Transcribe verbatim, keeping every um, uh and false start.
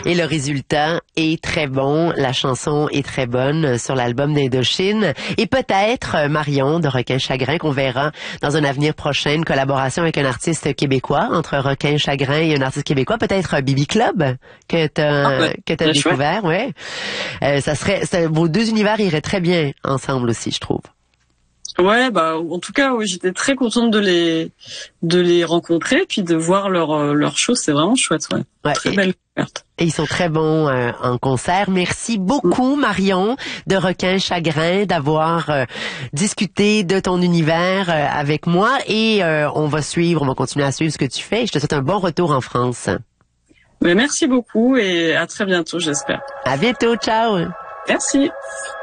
Et le résultat est très bon. La chanson est très bonne sur l'album d'Indochine. Et peut-être, Marion de Requin Chagrin, qu'on verra dans un avenir prochain, une collaboration avec un artiste québécois, entre Requin Chagrin et un artiste québécois, peut-être Bibi Club, que t'as, ah ouais, que t'as découvert, ouais. Euh, ça serait, ça, vos deux univers iraient très bien ensemble aussi, je trouve. Ouais, bah en tout cas, oui, j'étais très contente de les de les rencontrer, puis de voir leur leur show, c'est vraiment chouette, ouais. ouais très et, belle découverte. Et ils sont très bons euh, en concert. Merci beaucoup, Marion de Requin Chagrin, d'avoir euh, discuté de ton univers euh, avec moi. Et euh, on va suivre, on va continuer à suivre ce que tu fais. Je te souhaite un bon retour en France. Mais merci beaucoup et à très bientôt, j'espère. À bientôt, ciao. Merci.